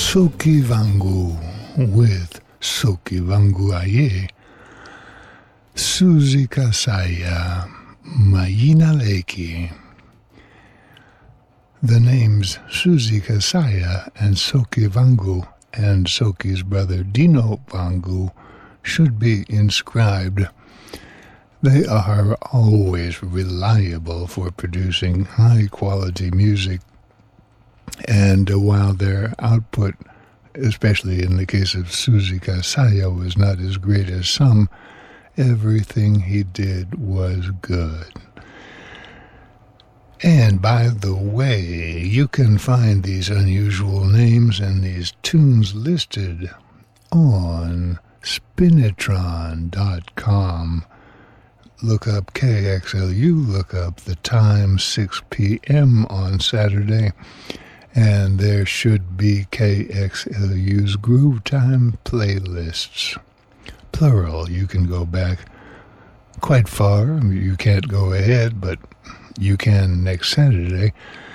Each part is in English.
Soki Vangu with Soki Vangu Aye, Suzy Kasaya, Mayina Leki. The names Suzy Kasaya and Soki Vangu and Soki's brother Dino Vangu should be inscribed. They are always reliable for producing high-quality music, and while their output, especially in the case of Suzy Kasaya, was not as great as some, everything he did was good. And by the way, you can find these unusual names and these tunes listed on Spinitron.com. Look up KXLU, look up the time, 6 p.m. on Saturday, and there should be KXLU's Groove Time playlists. Plural, you can go back quite far. You can't go ahead, but you can next Saturday.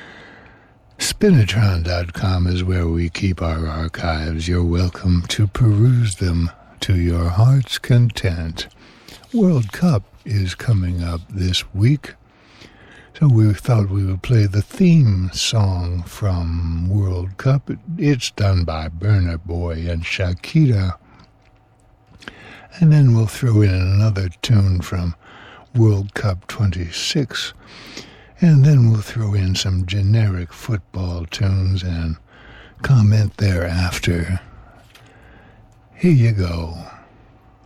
Spinitron.com is where we keep our archives. You're welcome to peruse them to your heart's content. World Cup is coming up this week, so we thought we would play the theme song from World Cup. It's done by Burna Boy and Shakira. And then we'll throw in another tune from World Cup 26. And then we'll throw in some generic football tunes and comment thereafter. Here you go.